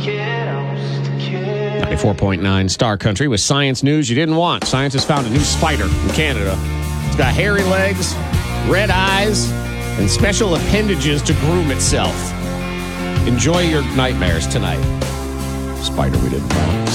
94.9 Star Country with science news you didn't want. Science has found a new spider in Canada. It's got hairy legs, red eyes, and special appendages to groom itself. Enjoy your nightmares tonight. Spider we didn't want.